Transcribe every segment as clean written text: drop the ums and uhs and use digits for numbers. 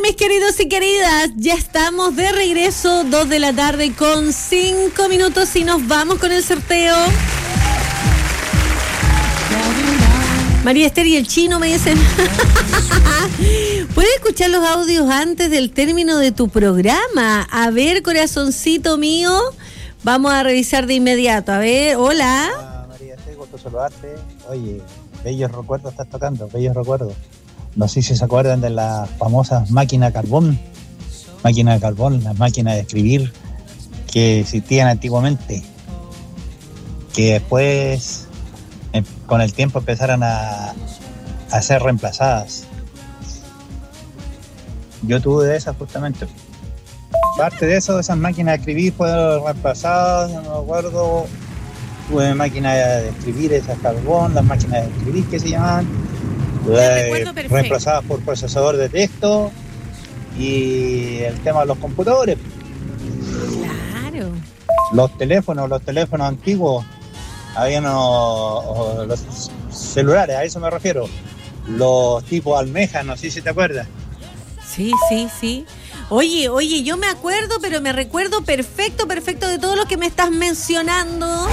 mis queridos y queridas, ya estamos de regreso, 2 de la tarde con 5 minutos y nos vamos con el sorteo. María Esther y el chino me dicen. ¿Puedes escuchar los audios antes del término de tu programa? A ver, corazoncito mío, vamos a revisar de inmediato. A ver, hola. Hola María Esther, gusto saludarte. Oye, bellos recuerdos estás tocando, bellos recuerdos. No sé si se acuerdan de las famosas máquinas de carbón, las máquinas de escribir que existían antiguamente, que después con el tiempo empezaron a ser reemplazadas. Yo tuve de esas justamente. Parte de eso, de esas máquinas de escribir fueron reemplazadas, no me acuerdo. Tuve máquinas de escribir, esas carbón, las máquinas de escribir que se llamaban. Reemplazadas por procesador de texto y el tema de los computadores. Claro. Los teléfonos antiguos, había los celulares, a eso me refiero. Los tipos almejas, no sé si te acuerdas. Sí. Oye, yo me acuerdo, pero me recuerdo perfecto de todo lo que me estás mencionando.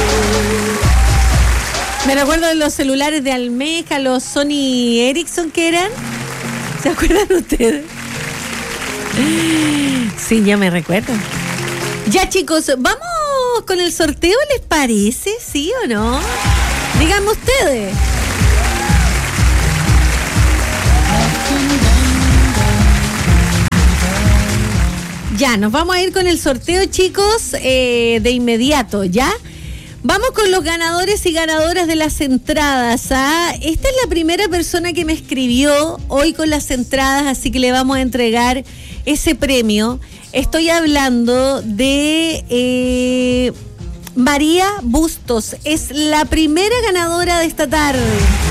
Me recuerdo de los celulares de almeja, los Sony Ericsson que eran. ¿Se acuerdan ustedes? Sí, ya me recuerdo. Ya, chicos, vamos con el sorteo, ¿les parece? ¿Sí o no? Díganme ustedes. Ya, nos vamos a ir con el sorteo, chicos, de inmediato, ¿ya? Vamos con los ganadores y ganadoras de las entradas, ¿ah? Esta es la primera persona que me escribió hoy con las entradas, así que le vamos a entregar ese premio. Estoy hablando de María Bustos, es la primera ganadora de esta tarde.